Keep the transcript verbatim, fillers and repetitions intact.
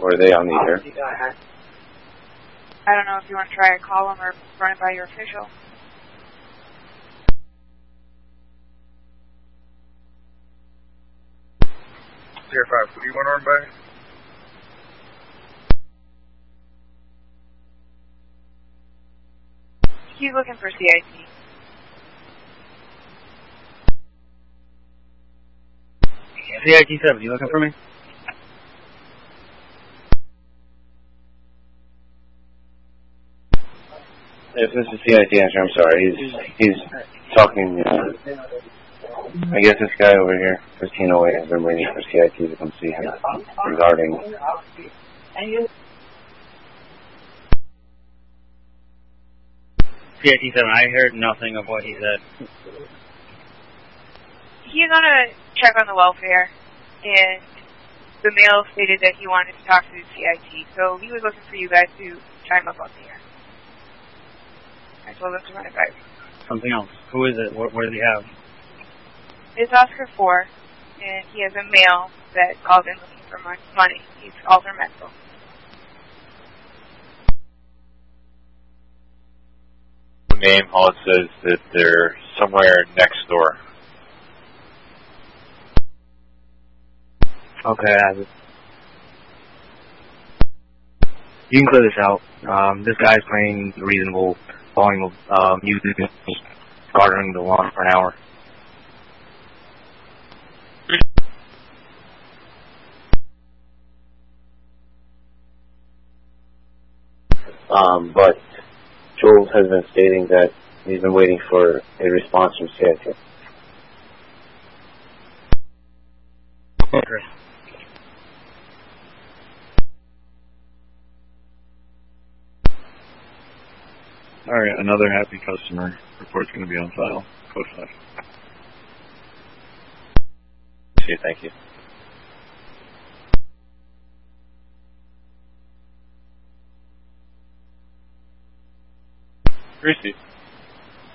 or are they on the air? I don't know if you want to try a call them or run it by your official. Zero five, who do you want to run by? He's looking for C I T. C I T seven, you looking for me? If this is C I T answer, I'm sorry. He's he's talking. Uh, I guess this guy over here, fifteen oh eight, has been waiting for C I T to come see him regarding. C I T seven, I heard nothing of what he said. He's on a check on the welfare, and the mail stated that he wanted to talk to the C I T, so he was looking for you guys to chime up on the air. I told him to run it by. Something else. Who is it? What, what does he have? It's Oscar four, and he has a male that called in looking for money. He's Alter Mental. Name, all it says that they're somewhere next door. Okay, I have it. You can clear this out. Um, this guy's playing a reasonable volume of uh, music, gartering the lawn for an hour. Um, but Jules has been stating that he's been waiting for a response from C I T. Okay. All right, another happy customer report's going to be on file. Code five. Thank you. Receipt.